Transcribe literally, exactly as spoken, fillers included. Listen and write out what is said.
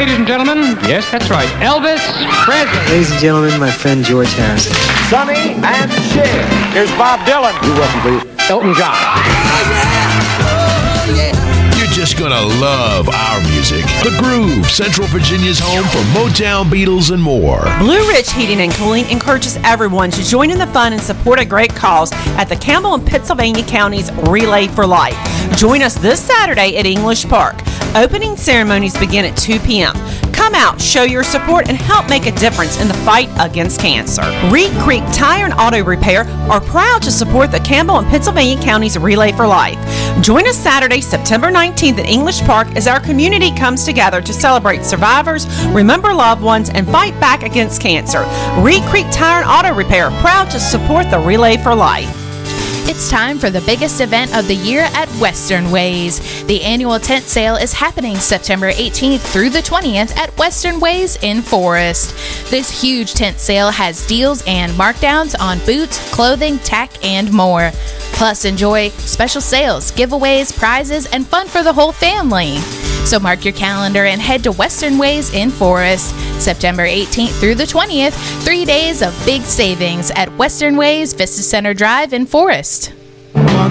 ladies and gentlemen. Yes, that's right. Elvis Presley. Ladies and gentlemen, my friend George Harrison. Sonny and Cher. Here's Bob Dylan. You welcome, please. Elton John. You're just gonna love our music. The Groove, Central Virginia's home for Motown, Beatles, and more. Blue Ridge Heating and Cooling encourages everyone to join in the fun and support a great cause at the Campbell and Pittsylvania Counties Relay for Life. Join us this Saturday at English Park. Opening ceremonies begin at two p.m. Come out, show your support, and help make a difference in the fight against cancer. Reed Creek Tire and Auto Repair are proud to support the Campbell and Pennsylvania Counties Relay for Life. Join us Saturday, September nineteenth at English Park as our community comes together to celebrate survivors, remember loved ones, and fight back against cancer. Reed Creek Tire and Auto Repair, proud to support the Relay for Life. It's time for the biggest event of the year at Western Ways. The annual tent sale is happening September eighteenth through the twentieth at Western Ways in Forest. This huge tent sale has deals and markdowns on boots, clothing, tack, and more. Plus, enjoy special sales, giveaways, prizes, and fun for the whole family. So mark your calendar and head to Western Ways in Forest, September eighteenth through the twentieth, three days of big savings at Western Ways, Vista Center Drive in Forest. One